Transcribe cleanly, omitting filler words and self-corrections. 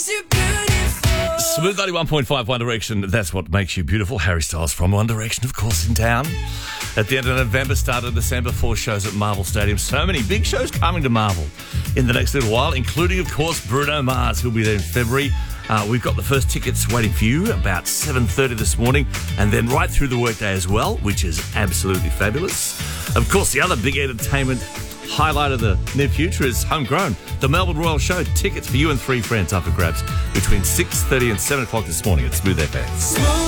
you beautiful. Smooth 91.5 One Direction. That's what makes you beautiful. Harry Styles from One Direction, of course, in town. At the end of November, start of December, 4 shows at Marvel Stadium. So many big shows coming to Marvel in the next little while, including, of course, Bruno Mars, who'll be there in February. We've got the first tickets waiting for you about 7:30 this morning, and then right through the workday as well, which is absolutely fabulous. Of course, the other big entertainment highlight of the near future is Homegrown, the Melbourne Royal Show. Tickets for you and 3 friends up for grabs between 6:30 and 7 o'clock this morning at Smooth FM.